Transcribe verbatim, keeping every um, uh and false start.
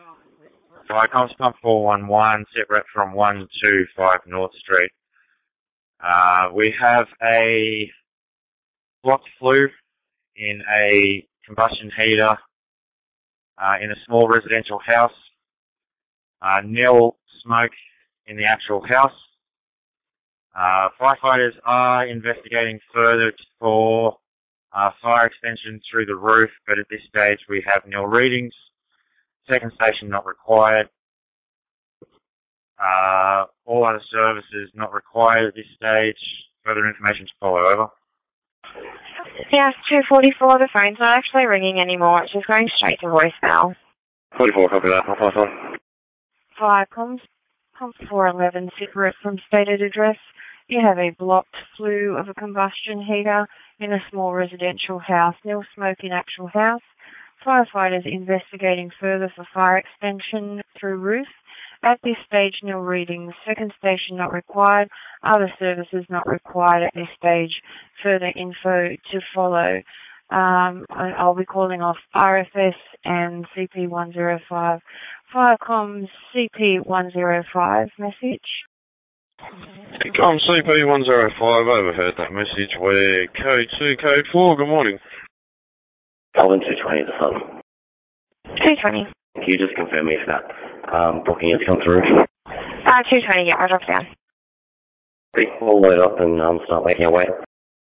Viacom's pump four one one, sit rep from one two five North Street. Uh, we have a blocked flue in a combustion heater uh, in a small residential house. Uh, nil smoke in the actual house. Uh, firefighters are investigating further for uh, fire extension through the roof, but at this stage we have nil readings. Second station not required. Uh, all other services not required at this stage. Further information to follow. Over. Yeah, two forty-four, the phone's not actually ringing anymore. It's just going straight to voicemail. forty-four, copy that. I'll pass on. Viacom, pump four eleven, separate from stated address. You have a blocked flue of a combustion heater in a small residential house. Nil smoke in actual house. Firefighters investigating further for fire extension through roof. At this stage, nil readings. Second station not required. Other services not required at this stage. Further info to follow. Um, I'll be calling off R F S and C P one zero five. Viacom's C P one zero five message. Viacom C P one zero five, overheard that message. We're code two, code four. Good morning. Calvin two twenty, the Sun. two twenty. Can you just confirm me if that um, booking has come through? Uh, two twenty, yeah, I'll drop down. We'll load up and um, start making our way.